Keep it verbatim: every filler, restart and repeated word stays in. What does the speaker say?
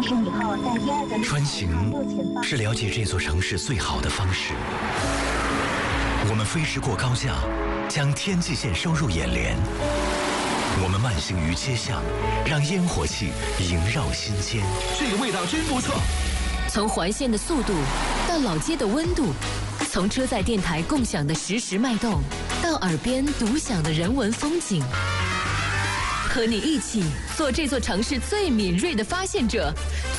穿行是了解这座城市最好的方式。我们飞驰过高架，将天际线收入眼帘。我们慢行于街巷，让烟火气萦绕心间。 这个味道真不错。 从环线的速度到老街的温度，从车载电台共享的实时脉动，到耳边独享的人文风景。和你一起做这座城市最敏锐的发现者，